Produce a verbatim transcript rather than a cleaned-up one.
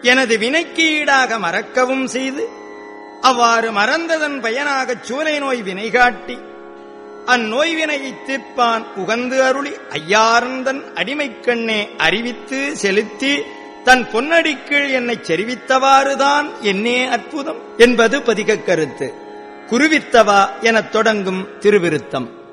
எனது வினைக்கு ஈடாக மறக்கவும் செய்து அவ்வாறு மறந்ததன் பயனாகச் சூலை நோய் வினை காட்டி அந்நோய்வினையை தீர்ப்பான் உகந்து அருளி ஐயாரந்தன் அடிமைக்கண்ணே அறிவித்து செலுத்தி தன் பொன்னடிக்கீழ் என்னைச் செறிவித்தவாறுதான் என்னே அற்புதம் என்பது பதிகக் கருத்து. குருவித்தவா எனத் தொடங்கும் திருவிருத்தம்.